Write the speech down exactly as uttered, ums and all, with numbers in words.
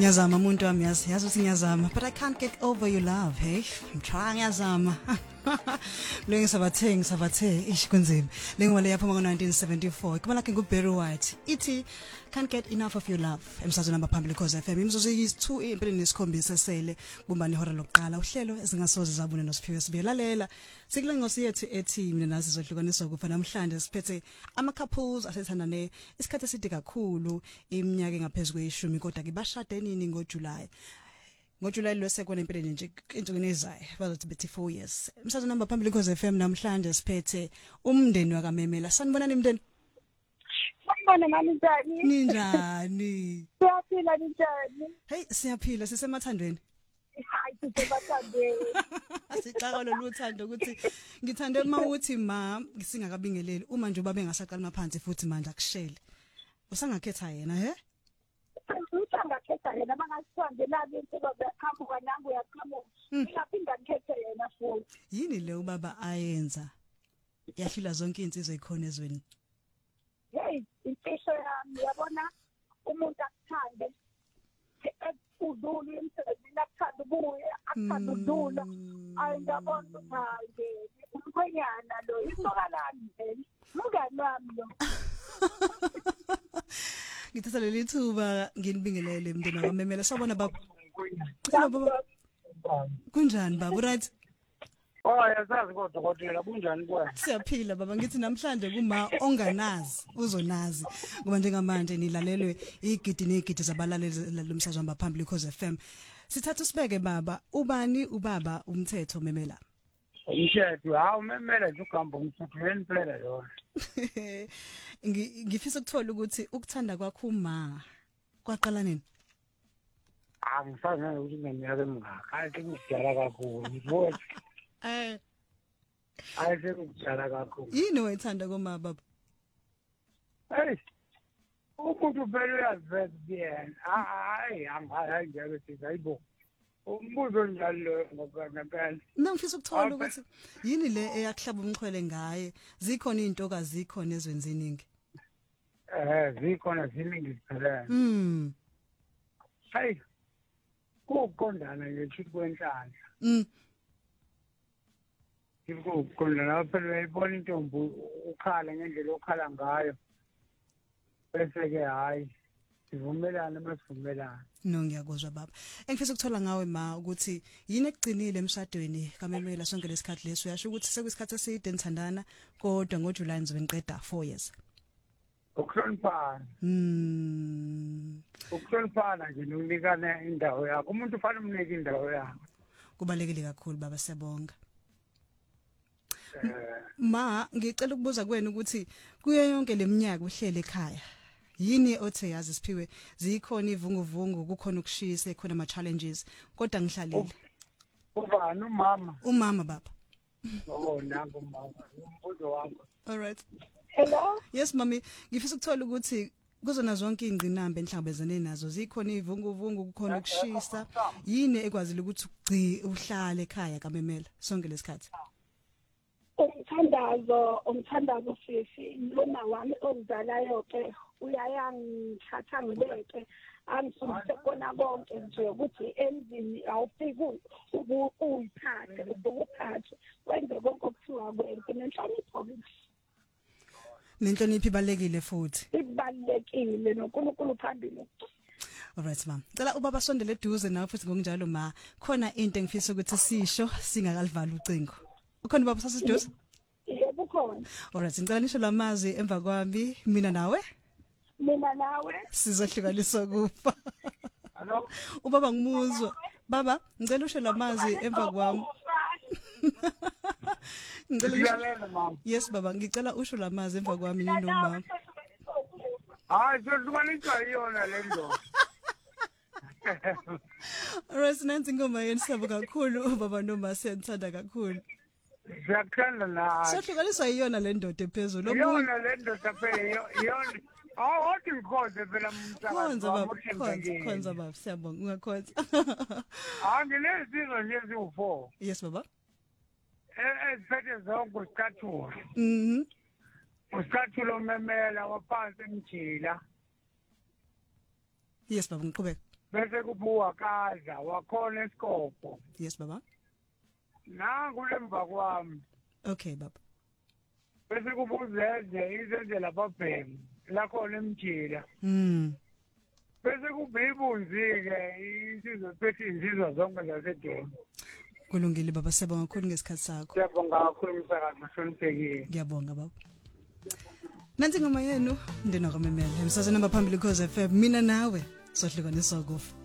Ngiyazama umuntu wami yazi yazi ukuthi ngiyazama but I can't get over your love hey I'm trying ngiyazama Lengi sabathe ngisabathe ish kunzima lengwale yaphuma ngo nineteen seventy-four kuma lakhe nguBarry White ithi can't get enough of your love emsazweni namba phambili cause F M imzuzu is two impela nesikhombisa sele kumbani ihora lokuqala uhlelo ezingasoze zabune noSiphiwe sibiyelalela sikule ngosi yethu ethi mina nasi sizohlukaniswa kufa namhlanje siphethe ama couples asethandane isikhathi eside kakhulu iminyaka engaphezulu kweyishumi kodwa ke bashade nini ngoJuly ngoJuly lwesekona empeleni nje insukwini ezayo bazothi bethi four years umsazweni namba phambili cause F M namhlanje siphethe umndeni wakaMemela sanibonani imndeni Sanibona mami njani Ninjani Siyaphila njani Hey siyaphila sisemathandweni Hayi sisemathandweni Asixaka lo luthando ukuthi ngithande mawuthi ma singakabingeleli uma nje babe ngasaqala maphansi futhi manje akushele usangakhetha yena he Usangakhetha yena bangasithande labi into babekhamba nangu uyaqhamuka ngiyaphinda ngikhethe yena futhi Yini le ubaba ayenza yahlula zonke insizwe ekhona ezweni Hey imfihlo yami yabona umuntu akuthande udlula emsebenzini akuthanda ubuye akuthanda udlula ayingabona uthande umkhwenyana lo isokalani vele mngani wami lo Ngithatha leli thuba nginibingelele emndeni wakaMemela sabona baba kunjani baba right Oh yasazi kodwa kodwa kunjani kwa Siyaphila baba ngithi namhlanje kuma onganazi uzonazi ngoba njengamanje nilalelwe igidi negidi zabalaleli lomsazwe phambili cause F M sithatha sibeke baba ubani ubaba umthetho Memela Umthetho hawu Memela nje ugamba umthetho yeni phela yona ngifisa ukuthola ukuthi ukuthanda kwakho uma kwaqala nini Angisazi ukuthi ngeminyaka emingaka ayithi ngidala kakhulu ngibona Eh ayithi ngidala kakhulu Yini wayithanda koma baba Hey umuntu vele uyaziveza bien hayi angayi ngeke sithi hayibo umbuzo njalo ngokuphela Nangifisa ukuthola ukuthi yini le eyakuhlaba umxhwele ngaye zikhona izinto zikhona ezwenziningi Eh zikhona ziningi phela Mm Hey kuqondana nje kwenhlanhla Mm Kuqondana phela uyayibona intombi ukhala ngendlela okhala ngayo bese ke hayi sivumelana masivumelana No ngiyakuzwa baba engifisa ukuthola ngawe ma ukuthi yini ekugcinile emshadweni kaMemela sonke lesikhathi leso uyasho ukuthi sekuyisikhathi eside nithandana kodwa ngoJuly nizobe niqeda four years Ukuhloniphana Mm Ukuhloniphana nje nokunikana indawo yakho umuntu ufana umnike indawo yakho kubalekile kakhulu baba siyabonga Ma ngicela ukubuza kuwena ukuthi kuye yonke leminyaka uhlele ekhaya yini othe yazi Siphiwe zikhona ivunguvungu kukhona ukushisa ekhona ama challenges kodwa ngihlalile Ubani umama umama baba Oh nangu umama umbuzo wakho All right Hello Yes mami ngifisa ukuthola ukuthi kuzona zonke ingqinamba enhlangabezane nazo zikhona ivunguvungu kukhona ukushisa yini ekwazile ukuthi ugci uhlale ekhaya kaMemela sonke lesikhathi Umthandazo umthandazo sisi lona wami ozalayo ke uyayangithatha ngibeke angifundise kona konke nje ukuthi endlini awufiki uyithathe ubukuphathe wenze konke okuthiwa kwenze nenhlonipho Nenhlonipho ibalekile futhi ibalekile noNkulunkulu phambili Alright mama cela ubaba sondele eduze nawe futhi ngokunjalo ma khona into engifisa ukuthi sisho singakalivali ucingo ukhona baba sasiduze Yebo khona Alright ngicela nisho lamazi emva kwami mina nawe mina nawe sizohlukaniswa kufa Hello ubaba ngimuzwa baba ngicela usho lamazi emva kwami Ngiyalena mama Yes baba ngicela usho lamazi emva kwami nini nomama Hayi sohlukanisa iyona le ndoda Alright nansi ngoma yenisabo kakhulu baba noma siyathanda kakhulu Siyakhanda la Sohlukaniswa iyona le ndoda ephezulu Iyona le ndoda phela iyona Awu wathi ngikhoze phela Khonza baba umsakazo khonza khonza baba siyabonga ungakhonza Angilezizo nje eziwu four Yes baba eziphethe zonke usicathula Mhm usicathula uMemela waphansi emjila Yes baba ngiqhubeka bese kubuwa kadla wakhona esikopho Yes baba. nangu lemva kwami Okay baba. bese kubuzeze izenze lapha bhemu lakhona emjila Mm. bese kubibunzi-ke insizwe phethe insizwa zonke zasedeni. Kulungile baba, siyabonga kakhulu ngesikhathi sakho. Siyabonga kakhulu umsakazi mahloniphekile. Ngiyabonga baba. Nansi ngoma yenu ndinokamemela emsazweni abaphambili cause F M mina nawe sohlukaniswa kufa.